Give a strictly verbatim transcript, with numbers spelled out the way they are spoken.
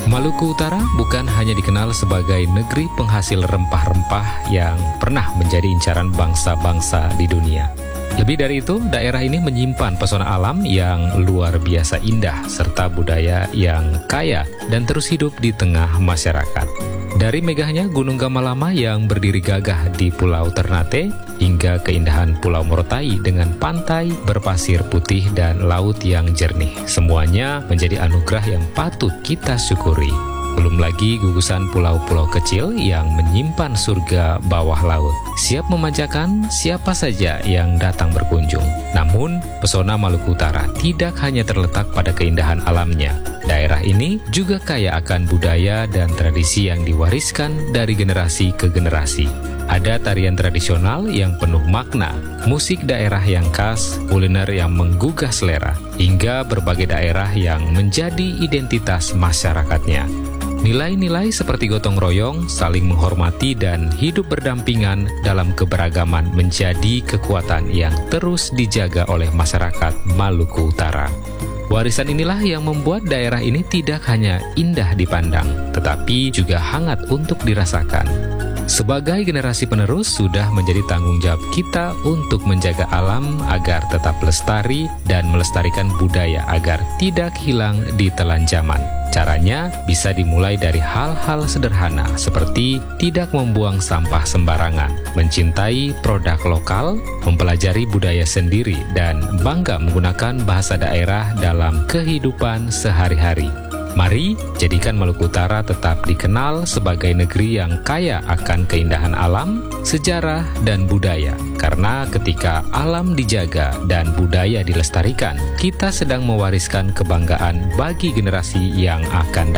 Maluku Utara bukan hanya dikenal sebagai negeri penghasil rempah-rempah yang pernah menjadi incaran bangsa-bangsa di dunia. Lebih dari itu, daerah ini menyimpan pesona alam yang luar biasa indah serta budaya yang kaya dan terus hidup di tengah masyarakat. Dari megahnya Gunung Gamalama yang berdiri gagah di Pulau Ternate hingga keindahan Pulau Morotai dengan pantai berpasir putih dan laut yang jernih. Semuanya menjadi anugerah yang patut kita syukuri. Belum lagi gugusan pulau-pulau kecil yang menyimpan surga bawah laut, siap memanjakan siapa saja yang datang berkunjung. Namun, pesona Maluku Utara tidak hanya terletak pada keindahan alamnya. Daerah ini juga kaya akan budaya dan tradisi yang diwariskan dari generasi ke generasi. Ada tarian tradisional yang penuh makna, musik daerah yang khas, kuliner yang menggugah selera, hingga berbagai daerah yang menjadi identitas masyarakatnya. Nilai-nilai seperti gotong royong, saling menghormati, dan hidup berdampingan dalam keberagaman menjadi kekuatan yang terus dijaga oleh masyarakat Maluku Utara. Warisan inilah yang membuat daerah ini tidak hanya indah dipandang, tetapi juga hangat untuk dirasakan. Sebagai generasi penerus, sudah menjadi tanggung jawab kita untuk menjaga alam agar tetap lestari dan melestarikan budaya agar tidak hilang di telan zaman. Caranya bisa dimulai dari hal-hal sederhana seperti tidak membuang sampah sembarangan, mencintai produk lokal, mempelajari budaya sendiri, dan bangga menggunakan bahasa daerah dalam kehidupan sehari-hari. Mari jadikan Maluku Utara tetap dikenal sebagai negeri yang kaya akan keindahan alam, sejarah, dan budaya. Karena ketika alam dijaga dan budaya dilestarikan, kita sedang mewariskan kebanggaan bagi generasi yang akan datang.